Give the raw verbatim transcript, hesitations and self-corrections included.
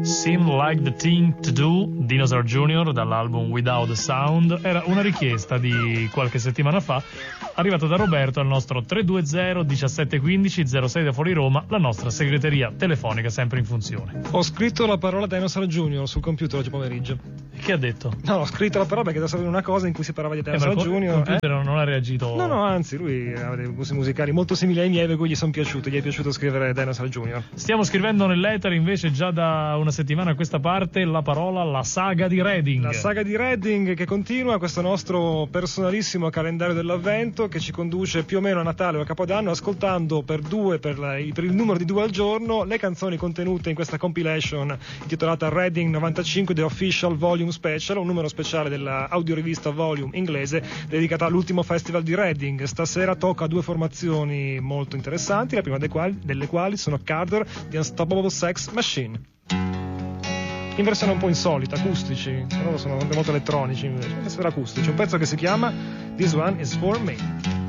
Seem Like the Thing to Do, Dinosaur Junior dall'album Without a Sound, era una richiesta di qualche settimana fa, arrivata da Roberto al nostro tre due zero diciassette quindici zero sei da fuori Roma, la nostra segreteria telefonica sempre in funzione. Ho scritto la parola Dinosaur Junior sul computer oggi pomeriggio. Che ha detto? No, ho scritto la parola perché era stata una cosa in cui si parlava di Dinosaur eh, Junior. Il computer eh? non ha reagito. No, no, anzi, lui ha dei gusti musicali molto simili ai miei, per cui gli sono piaciuti. Gli è piaciuto scrivere Dinosaur Junior. Stiamo scrivendo nell'etere invece già da una settimana a questa parte la parola la saga di Reading. La saga di Reading che continua questo nostro personalissimo calendario dell'avvento che ci conduce più o meno a Natale o a Capodanno, ascoltando per due, per, la, per il numero di due al giorno, le canzoni contenute in questa compilation intitolata Reading novantacinque The Official Volume Special, un numero speciale della audiorivista Volume inglese dedicata all'ultimo festival di Reading. Stasera tocca due formazioni molto interessanti, la prima delle quali, delle quali sono Carter, The Unstoppable Sex Machine, in versione un po' insolita, acustici, loro sono molto elettronici invece, stasera acustici, un pezzo che si chiama This One Is For Me.